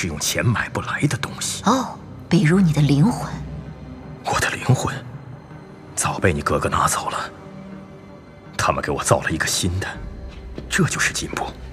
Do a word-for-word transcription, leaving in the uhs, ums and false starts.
是用钱买不来的东西。 哦，比如你的灵魂。 我的灵魂早被你哥哥拿走了，他们给我造了一个新的，这就是进步。